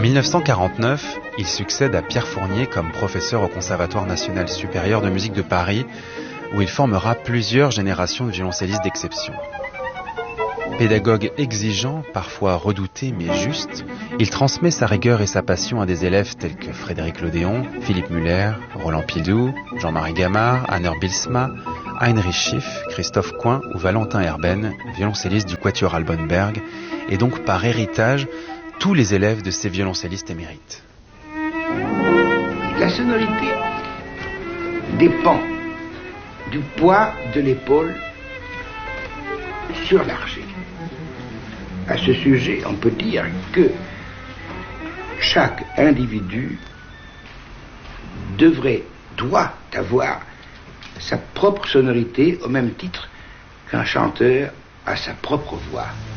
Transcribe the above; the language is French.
1949, il succède à Pierre Fournier comme professeur au Conservatoire national supérieur de musique de Paris, où il formera plusieurs générations de violoncellistes d'exception. Pédagogue exigeant, parfois redouté mais juste, il transmet sa rigueur et sa passion à des élèves tels que Frédéric Lodéon, Philippe Muller, Roland Pildoux, Jean-Marie Gamard, Anner Bilsma, Heinrich Schiff, Christophe Coin ou Valentin Herben, violoncelliste du Quatuor Albanberg, et donc par héritage, tous les élèves de ces violoncellistes émérites. La sonorité dépend du poids de l'épaule sur l'archet. À ce sujet, on peut dire que chaque individu doit avoir sa propre sonorité au même titre qu'un chanteur a sa propre voix.